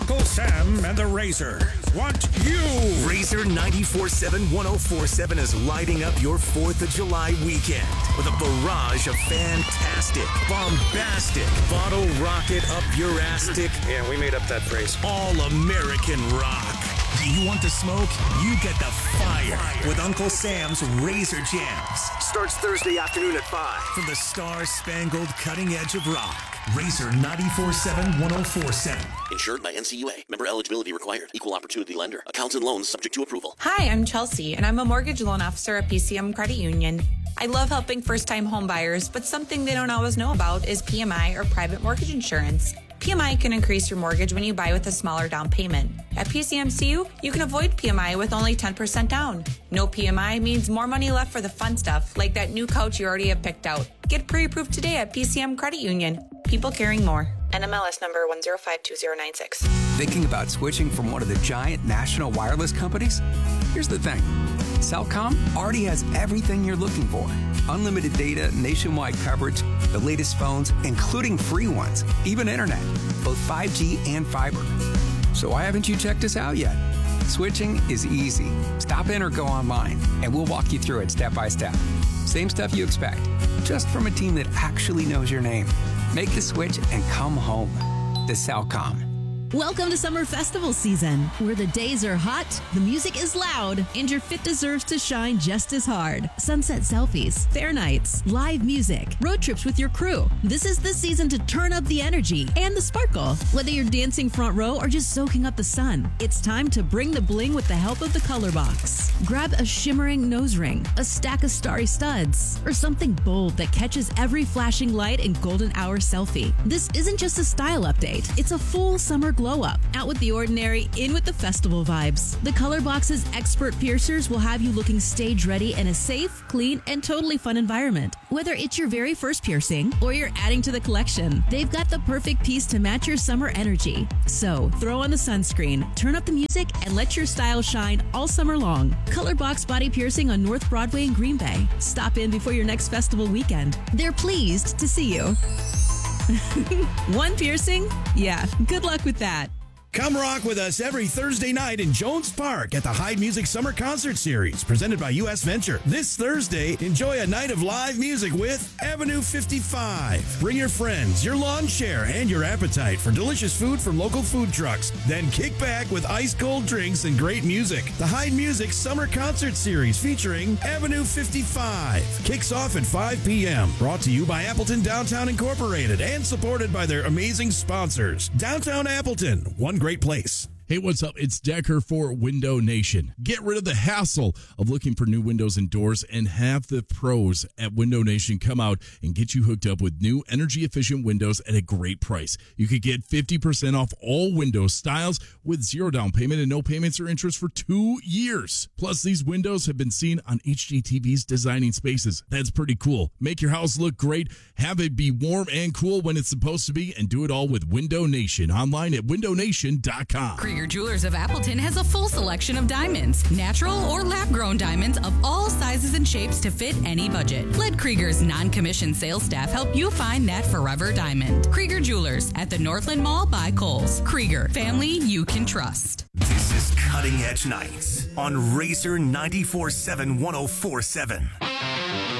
Uncle Sam and the Razor want you. Razor 94.7 104.7 is lighting up your 4th of July weekend with a barrage of fantastic, bombastic, bottle rocket up your astic. Yeah, we made up that phrase. All-American rock. Do you want the smoke? You get the fire with Uncle Sam's Razor Jams. Starts Thursday afternoon at 5 from the star-spangled cutting edge of rock. Razor 94.7 104.7. Insured by NCUA. Member eligibility required. Equal opportunity lender. Accounts and loans subject to approval. Hi, I'm Chelsea, and I'm a mortgage loan officer at PCM Credit Union. I love helping first-time home buyers, but something they don't always know about is PMI or private mortgage insurance. PMI can increase your mortgage when you buy with a smaller down payment. At PCMCU, you can avoid PMI with only 10% down. No PMI means more money left for the fun stuff, like that new couch you already have picked out. Get pre-approved today at PCM Credit Union. People caring more. NMLS number 1052096. Thinking about switching from one of the giant national wireless companies? Here's the thing. Cellcom already has everything you're looking for. Unlimited data, nationwide coverage, the latest phones, including free ones, even internet, both 5G and fiber. So why haven't you checked us out yet? Switching is easy. Stop in or go online, and we'll walk you through it step by step. Same stuff you expect, just from a team that actually knows your name. Make the switch and come home. The Cellcom. Welcome to summer festival season, where the days are hot, the music is loud, and your fit deserves to shine just as hard. Sunset selfies, fair nights, live music, road trips with your crew. This is the season to turn up the energy and the sparkle. Whether you're dancing front row or just soaking up the sun, it's time to bring the bling with the help of the Color Box. Grab a shimmering nose ring, a stack of starry studs, or something bold that catches every flashing light and golden hour selfie. This isn't just a style update, it's a full summer glow up. Out with the ordinary, in with the festival vibes. The Color Box's expert piercers will have you looking stage ready in a safe, clean, and totally fun environment. Whether it's your very first piercing or you're adding to the collection, they've got the perfect piece to match your summer energy. So, throw on the sunscreen, turn up the music, and let your style shine all summer long. Color Box Body Piercing on North Broadway in Green Bay. Stop in before your next festival weekend. They're pleased to see you. One piercing? Yeah, good luck with that. Come rock with us every Thursday night in Jones Park at the Hyde Music Summer Concert Series, presented by U.S. Venture. This Thursday, enjoy a night of live music with Avenue 55. Bring your friends, your lawn chair, and your appetite for delicious food from local food trucks. Then kick back with ice-cold drinks and great music. The Hyde Music Summer Concert Series featuring Avenue 55 kicks off at 5 p.m. Brought to you by Appleton Downtown Incorporated and supported by their amazing sponsors. Downtown Appleton, one great place. Hey, what's up? It's Decker for Window Nation. Get rid of the hassle of looking for new windows and doors and have the pros at Window Nation come out and get you hooked up with new energy-efficient windows at a great price. You could get 50% off all window styles with zero down payment and no payments or interest for 2 years. Plus, these windows have been seen on HGTV's Designing Spaces. That's pretty cool. Make your house look great, have it be warm and cool when it's supposed to be, and do it all with Window Nation. Online at windownation.com. Krieger Jewelers of Appleton has a full selection of diamonds, natural or lab-grown diamonds of all sizes and shapes to fit any budget. Let Krieger's non-commissioned sales staff help you find that forever diamond. Krieger Jewelers at the Northland Mall by Kohl's. Krieger, family you can trust. This is Cutting Edge Nights on Razor 94.7 104.7.